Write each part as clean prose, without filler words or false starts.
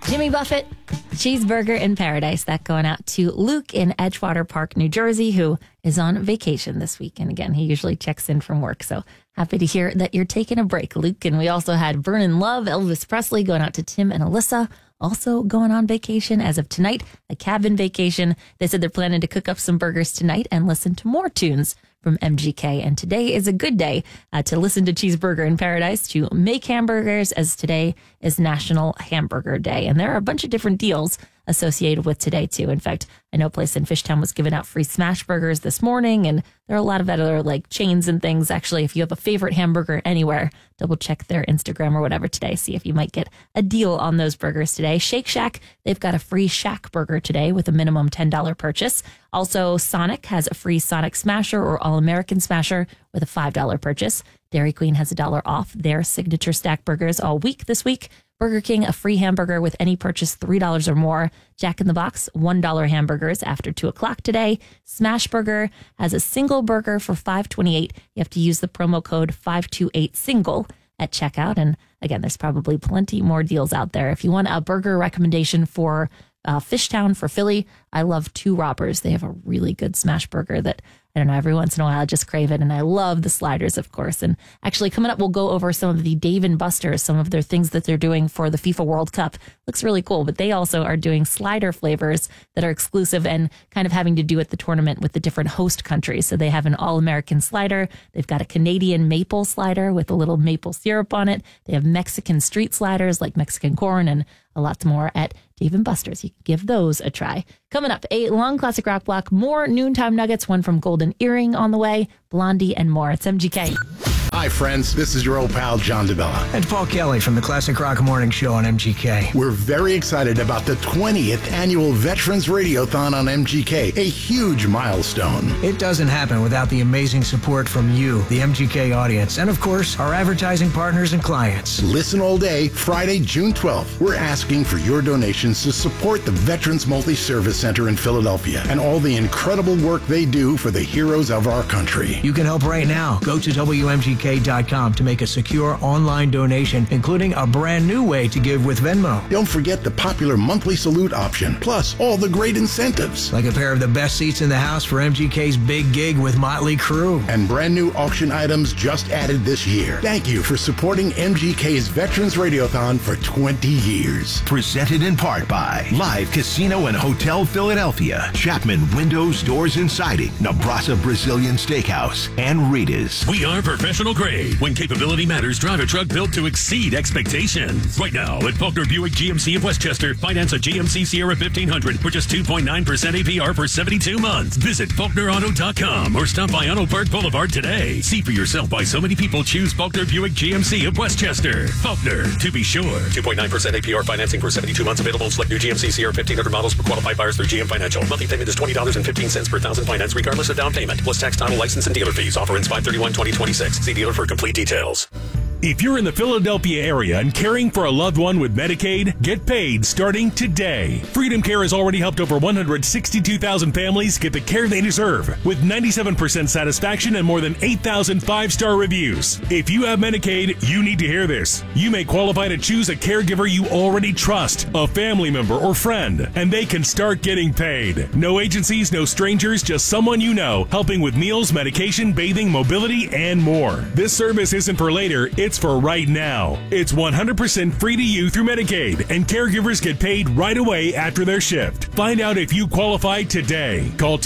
Jimmy Buffett, Cheeseburger in Paradise. That going out to Luke in Edgewater Park, New Jersey, who is on vacation this week. And again, he usually checks in from work. So happy to hear that you're taking a break, Luke. And we also had Vernon Love, Elvis Presley going out to Tim and Alyssa, also going on vacation as of tonight, a cabin vacation. They said they're planning to cook up some burgers tonight and listen to more tunes from MGK. And today is a good day to listen to Cheeseburger in Paradise, to make hamburgers, as today is National Hamburger Day. And there are a bunch of different deals associated with today, too. In fact, I know a place in Fishtown was giving out free smash burgers this morning, and there are a lot of other like chains and things. Actually, if you have a favorite hamburger anywhere, double check their Instagram or whatever today. See if you might get a deal on those burgers today. Shake Shack, they've got a free Shack burger today with a minimum $10 purchase. Also, Sonic has a free Sonic Smasher or All-American Smasher with a $5 purchase. Dairy Queen has $1 off their signature stack burgers all week this week. Burger King, a free hamburger with any purchase $3 or more. Jack in the Box, $1 hamburgers after 2 o'clock today. Smash Burger has a single burger for $5.28. You have to use the promo code 528SINGLE at checkout. And again, there's probably plenty more deals out there. If you want a burger recommendation for Fishtown, for Philly, I love Two Robbers. They have a really good smash burger that, I don't know, every once in a while I just crave it. And I love the sliders, of course. And actually coming up, we'll go over some of the Dave & Buster's, some of their things that they're doing for the FIFA World Cup. Looks really cool, but they also are doing slider flavors that are exclusive and kind of having to do with the tournament with the different host countries. So they have an All-American slider. They've got a Canadian maple slider with a little maple syrup on it. They have Mexican street sliders like Mexican corn and a lot more at Dave & Buster's. You can give those a try. Coming up, a long classic rock block, more noontime nuggets, one from Golden Earring on the way, Blondie, and more. It's MGK. Hi, friends. This is your old pal, John DeBella. And Paul Kelly from the Classic Rock Morning Show on MGK. We're very excited about the 20th annual Veterans Radiothon on MGK, a huge milestone. It doesn't happen without the amazing support from you, the MGK audience, and of course, our advertising partners and clients. Listen all day, Friday, June 12th. We're asking for your donations to support the Veterans Multi-Service Center in Philadelphia and all the incredible work they do for the heroes of our country. You can help right now. Go to WMGK.com to make a secure online donation, including a brand new way to give with Venmo. Don't forget the popular monthly salute option, plus all the great incentives. Like a pair of the best seats in the house for MGK's big gig with Motley Crue. And brand new auction items just added this year. Thank you for supporting MGK's Veterans Radiothon for 20 years. Presented in part by Live Casino and Hotel Philadelphia, Chapman Windows, Doors and Siding, Nebraska Brazilian Steakhouse, and Rita's. We are professional grade. When capability matters, drive a truck built to exceed expectations. Right now at Faulkner Buick GMC of Westchester, finance a GMC Sierra 1500 for just 2.9% APR for 72 months. Visit FaulknerAuto.com or stop by Auto Park Boulevard today. See for yourself why so many people choose Faulkner Buick GMC of Westchester. Faulkner, to be sure. 2.9% APR financing for 72 months available. Select new GMC Sierra 1500 models for qualified buyers through GM Financial. Monthly payment is $20.15 per thousand finance regardless of down payment. Plus tax, title, license, and dealer fees. Offer ends 5/31/2026. See dealer for complete details. If you're in the Philadelphia area and caring for a loved one with Medicaid, get paid starting today. Freedom Care has already helped over 162,000 families get the care they deserve with 97% satisfaction and more than 8,000 five-star reviews. If you have Medicaid, you need to hear this. You may qualify to choose a caregiver you already trust, a family member or friend, and they can start getting paid. No agencies, no strangers, just someone you know, helping with meals, medication, bathing, mobility, and more. This service isn't for later, it's for right now. It's 100% free to you through Medicaid, and caregivers get paid right away after their shift. Find out if you qualify today. Call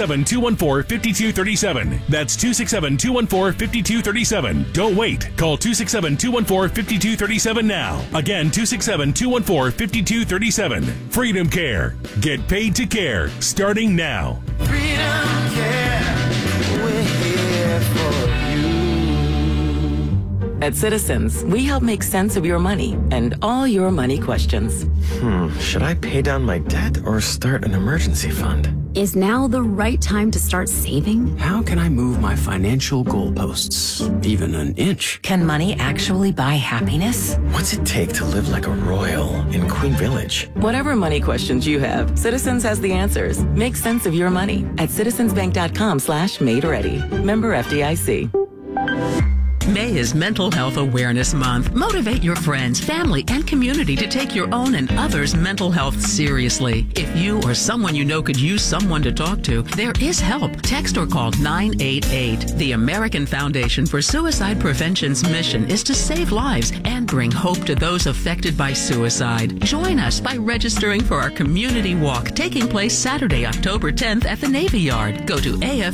267-214-5237. That's 267-214-5237. Don't wait. Call 267-214-5237 now. Again, 267-214-5237. Freedom Care. Get paid to care, starting now. Freedom Care. We're here for you. At Citizens, we help make sense of your money and all your money questions. Should I pay down my debt or start an emergency fund? Is now the right time to start saving? How can I move my financial goalposts even an inch? Can money actually buy happiness? What's it take to live like a royal in Queen Village? Whatever money questions you have, Citizens has the answers. Make sense of your money at citizensbank.com/made ready. Member FDIC. May is Mental Health Awareness Month. Motivate your friends, family, and community to take your own and others' mental health seriously. If you or someone you know could use someone to talk to, there is help. Text or call 988. The American Foundation for Suicide Prevention's mission is to save lives and bring hope to those affected by suicide. Join us by registering for our community walk taking place Saturday, October 10th at the Navy Yard. Go to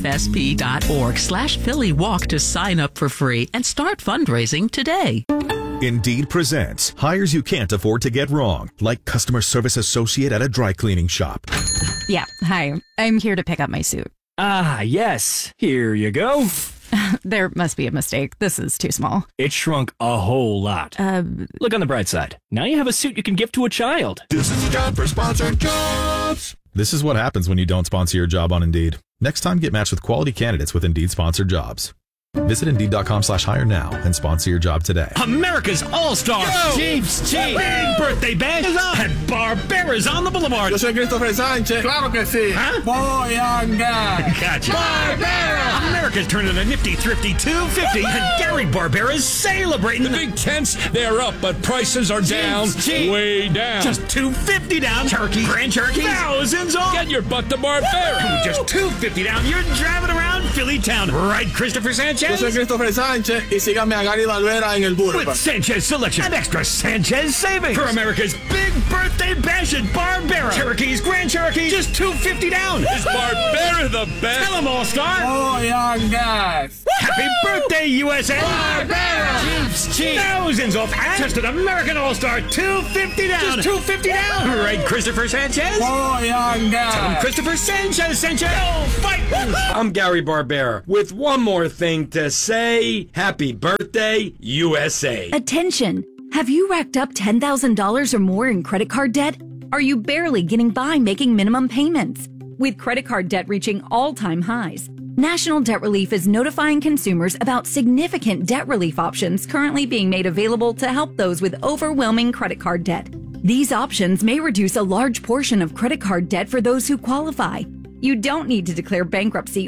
afsp.org/Philly Walk to sign up for free and start fundraising today. Indeed presents hires you can't afford to get wrong, like customer service associate at a dry cleaning shop. Yeah, hi. I'm here to pick up my suit. Ah, yes. Here you go. There must be a mistake. This is too small. It shrunk a whole lot. Look on the bright side. Now you have a suit you can give to a child. This is a job for Sponsored Jobs. This is what happens when you don't sponsor your job on Indeed. Next time, get matched with quality candidates with Indeed Sponsored Jobs. Visit Indeed.com/hire now and sponsor your job today. America's All-Star Chiefs. Big birthday bash at Barbera's on the Boulevard. Yo soy Christopher Sánchez. Claro que sí. Huh? Voy a ganar. Gotcha. Barbera. America's turning a nifty, thrifty 250, and Gary Barbera's celebrating. The big tents, they're up, but prices are down. Way down. Just $250 down. Turkey, Grand Turkey, thousands off. Get your butt to Barbera. Just $250 down. You're driving around Philly town, right, Christopher Sanchez? Yo soy Christopher Sánchez y síganme a Gary Barbera en el Boulevard. With Sanchez Selection and extra Sanchez savings for America's big birthday bash at Barbera. Cherokees, Grand Cherokee, just $250 down. Is Barbera the best? Tell them, All-Star. Voy a ganar. Happy birthday, USA. Barbera. Chiefs. Thousands off. Just an American All-Star, $250 down. Just $250 down. Right, Christopher Sanchez? Voy a ganar. Tell them Christopher Sanchez. Go fight. I'm Gary Barbera with one more thing to say. Happy birthday, USA. Attention! Have you racked up $10,000 or more in credit card debt? Are you barely getting by making minimum payments? With credit card debt reaching all-time highs, National Debt Relief is notifying consumers about significant debt relief options currently being made available to help those with overwhelming credit card debt. These options may reduce a large portion of credit card debt for those who qualify. You don't need to declare bankruptcy